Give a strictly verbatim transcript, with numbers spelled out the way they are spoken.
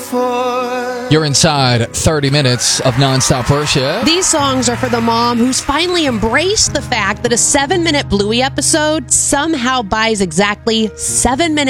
before. You're inside thirty minutes of nonstop worship. These songs are for the mom who's finally embraced the fact that a seven-minute Bluey episode somehow buys exactly seven minutes